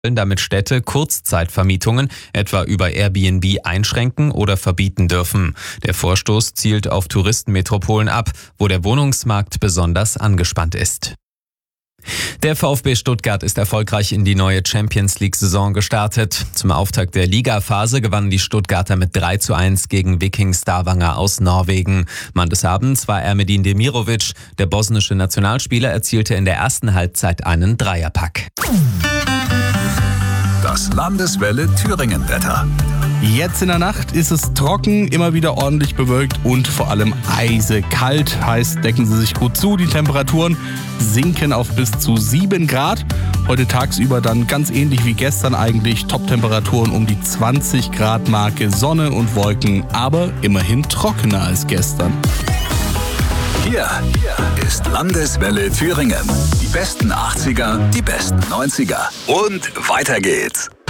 damit Städte Kurzzeitvermietungen, etwa über Airbnb, einschränken oder verbieten dürfen. Der Vorstoß zielt auf Touristenmetropolen ab, wo der Wohnungsmarkt besonders angespannt ist. Der VfB Stuttgart ist erfolgreich in die neue Champions-League-Saison gestartet. Zum Auftakt der Ligaphase gewannen die Stuttgarter mit 3:1 gegen Viking Stavanger aus Norwegen. Mann des Abends war Ermedin Demirovic. Der bosnische Nationalspieler erzielte in der ersten Halbzeit einen Dreierpack. Das Landeswelle Thüringen-Wetter. Jetzt in der Nacht ist es trocken, immer wieder ordentlich bewölkt und vor allem eisekalt. Heißt, decken Sie sich gut zu. Die Temperaturen sinken auf bis zu 7 Grad. Heute tagsüber dann ganz ähnlich wie gestern eigentlich. Top-Temperaturen um die 20 Grad Marke, Sonne und Wolken, aber immerhin trockener als gestern. Hier ist Landeswelle Thüringen. Die besten 80er, die besten 90er. Und weiter geht's.